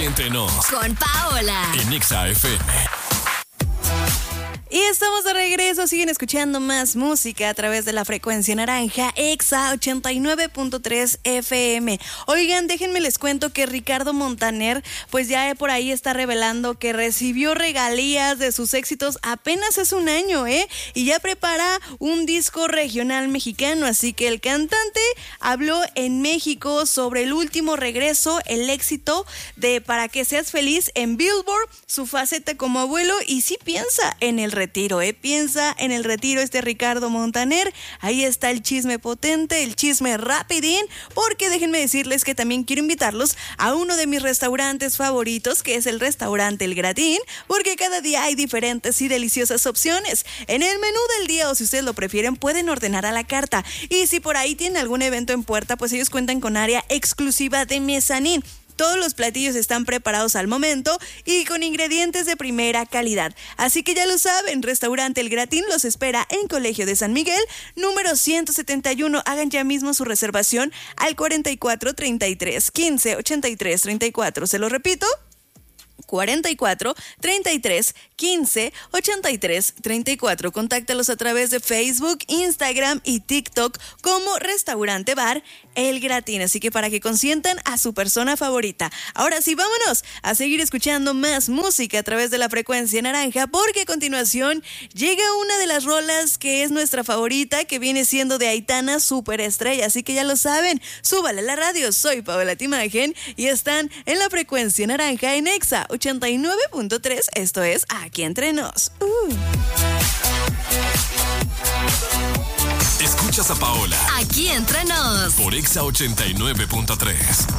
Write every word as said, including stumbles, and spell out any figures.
Entre Nos. Con Paola. En Exa F M. Y estamos de regreso, siguen escuchando más música a través de la frecuencia naranja, Exa ochenta y nueve punto tres F M. Oigan, déjenme les cuento que Ricardo Montaner, pues ya por ahí está revelando que recibió regalías de sus éxitos apenas hace un año, ¿eh? Y ya prepara un disco regional mexicano, así que el cantante habló en México sobre el último regreso, el éxito de Para que seas feliz en Billboard, su faceta como abuelo, y sí piensa en el retiro, ¿eh? Piensa en el retiro este Ricardo Montaner. Ahí está el chisme potente, el chisme rapidín, porque déjenme decirles que también quiero invitarlos a uno de mis restaurantes favoritos, que es el restaurante El Gratín, porque cada día hay diferentes y deliciosas opciones. En el menú del día, o si ustedes lo prefieren, pueden ordenar a la carta. Y si por ahí tienen algún evento en puerta, pues ellos cuentan con área exclusiva de mezanín. Todos los platillos están preparados al momento y con ingredientes de primera calidad. Así que ya lo saben, Restaurante El Gratín los espera en Colegio de San Miguel, número ciento setenta y uno. Hagan ya mismo su reservación al cuarenta y cuatro, treinta y tres, quince, ochenta y tres, treinta y cuatro. Se lo repito. cuarenta y cuatro, treinta y tres, quince, ochenta y tres, treinta y cuatro. Contáctalos a través de Facebook, Instagram y TikTok como Restaurante Bar El Gratín. Así que para que consientan a su persona favorita. Ahora sí, vámonos a seguir escuchando más música a través de la frecuencia naranja, porque a continuación llega una de las rolas que es nuestra favorita, que viene siendo de Aitana, Superestrella. Así que ya lo saben, súbale a la radio. Soy Paola Timagen y están en la frecuencia naranja en Exa ochenta y nueve punto tres, esto es Aquí Entre Nos. Uh. Escuchas a Paola. Aquí Entre Nos. Por Exa ochenta y nueve punto tres.